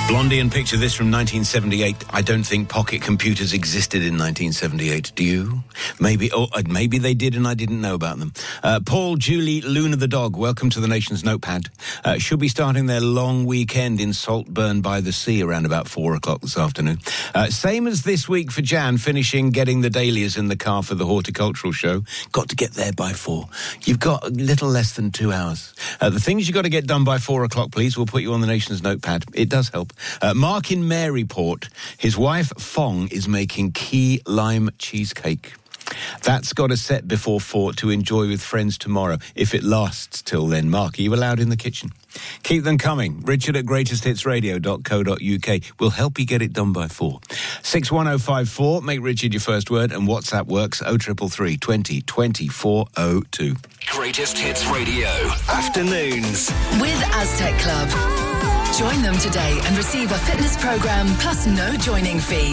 Blondie, and picture this from 1978. I don't think pocket computers existed in 1978. Do you? Maybe they did and I didn't know about them. Paul, Julie, Luna the dog, welcome to the Nation's Notepad. Should be starting their long weekend in Saltburn by the Sea around about 4 o'clock this afternoon. Same as this week for Jan, finishing getting the dahlias in the car for the horticultural show. Got to get there by 4. You've got a little less than 2 hours. The things you've got to get done by 4 o'clock, please. We'll put you on the Nation's Notepad. It does help. Mark in Maryport, his wife Fong is making key lime cheesecake. That's got a set before 4 to enjoy with friends tomorrow, if it lasts till then. Mark, are you allowed in the kitchen? Keep them coming. Richard at greatesthitsradio.co.uk will help you get it done by 4. 61054, make Richard your first word, and WhatsApp works 0333 20 20 402. Greatest Hits Radio, afternoons. With Aztec Club. Join them today and receive a fitness program plus no joining fee.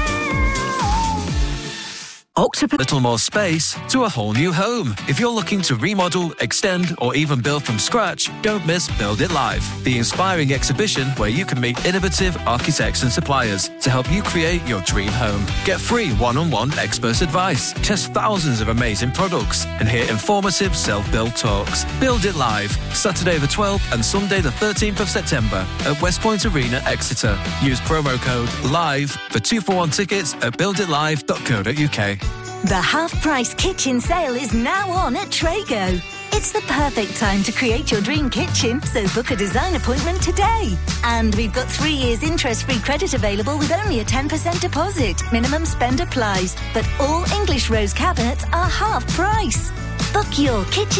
Octopus. Little more space to a whole new home. If you're looking to remodel, extend, or even build from scratch, don't miss Build It Live, the inspiring exhibition where you can meet innovative architects and suppliers to help you create your dream home. Get free one-on-one expert advice, test thousands of amazing products, and hear informative self-build talks. Build It Live, Saturday the 12th and Sunday the 13th of September at West Point Arena, Exeter. Use promo code LIVE for 2-for-1 tickets at builditlive.co.uk. The half-price kitchen sale is now on at Trago. It's the perfect time to create your dream kitchen, so book a design appointment today. And we've got 3 years interest-free credit available with only a 10% deposit. Minimum spend applies, but all English rose cabinets are half price. Book your kitchen